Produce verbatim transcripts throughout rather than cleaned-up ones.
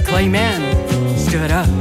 clay man stood up.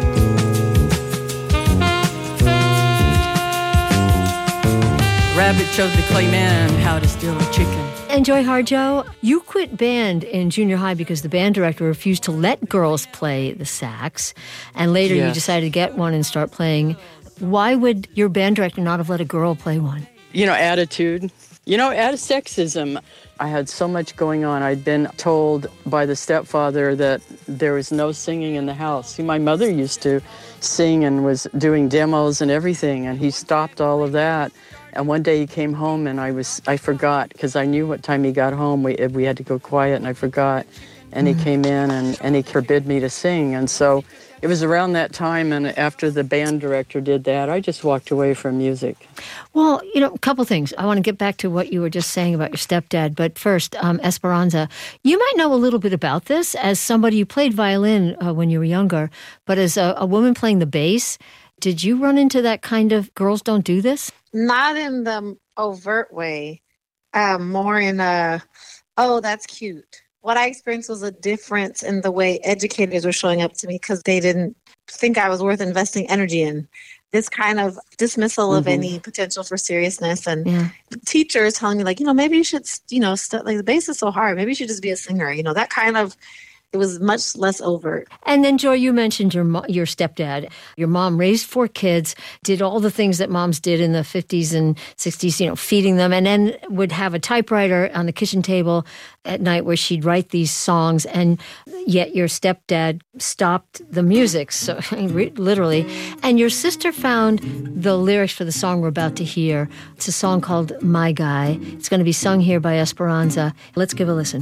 Rabbit showed the clay man how to steal a chicken. And Joy Harjo, you quit band in junior high because the band director refused to let girls play the sax. And later Yes. you decided to get one and start playing. Why would your band director not have let a girl play one? You know, attitude. You know, out of sexism. I had so much going on. I'd been told by the stepfather that there was no singing in the house. See, my mother used to sing and was doing demos and everything, and he stopped all of that. And one day he came home and I was I forgot because I knew what time he got home. We we had to go quiet and I forgot. And mm-hmm. he came in and, and he forbid me to sing. And so it was around that time, and after the band director did that, I just walked away from music. Well, you know, a couple things. I want to get back to what you were just saying about your stepdad. But first, um, Esperanza, you might know a little bit about this as somebody who played violin uh, when you were younger, but as a, a woman playing the bass, did you run into that kind of girls don't do this? Not in the overt way, um, more in a, oh, that's cute. What I experienced was a difference in the way educators were showing up to me because they didn't think I was worth investing energy in. This kind of dismissal mm-hmm. of any potential for seriousness, and yeah. teachers telling me, like, you know, maybe you should, you know, st- like the bass is so hard. Maybe you should just be a singer. You know, that kind of. It was much less overt. And then, Joy, you mentioned your mo- your stepdad. Your mom raised four kids, did all the things that moms did in the fifties and sixties, you know, feeding them, and then would have a typewriter on the kitchen table at night where she'd write these songs. And yet your stepdad stopped the music, so literally. And your sister found the lyrics for the song we're about to hear. It's a song called My Guy. It's going to be sung here by Esperanza. Let's give a listen.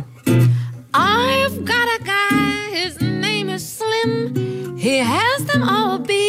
I've got a guy, his name is Slim. He has them all beat.